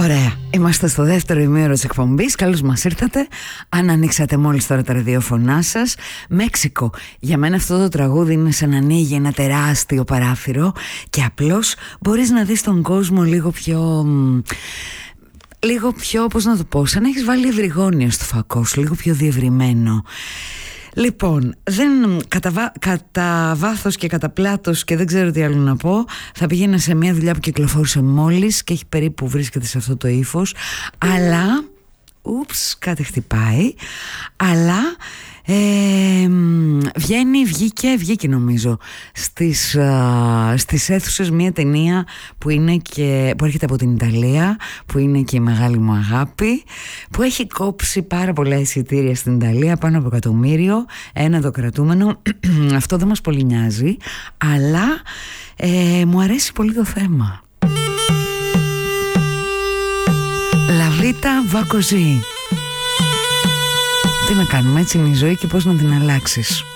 Ωραία, είμαστε στο δεύτερο ημίωρο της εκπομπής. Καλώς μας ήρθατε. Αν ανοίξατε μόλις τώρα τα ραδιόφωνά σας, Μέξικο. Για μένα αυτό το τραγούδι είναι σαν να ανοίγει ένα τεράστιο παράθυρο και απλώς μπορείς να δεις τον κόσμο λίγο πιο, πώς να το πω, σαν να έχεις βάλει ευρυγόνιο στο φακό σου, λίγο πιο διευρυμένο. Λοιπόν, κατά βάθος και κατά πλάτος και δεν ξέρω τι άλλο να πω, θα πήγαινα σε μια δουλειά που κυκλοφόρησε μόλις και έχει περίπου βρίσκεται σε αυτό το ύφος, αλλά κάτι χτυπάει, αλλά βγήκε νομίζω στις αίθουσες μια ταινία που έρχεται από την Ιταλία, που είναι και η μεγάλη μου αγάπη, που έχει κόψει πάρα πολλά εισιτήρια στην Ιταλία, πάνω από 1.000.000, ένα το κρατούμενο. Αυτό δεν μας πολύ νοιάζει, αλλά μου αρέσει πολύ το θέμα. La vita va così. Τι να κάνουμε, έτσι είναι η ζωή και πώς να την αλλάξεις.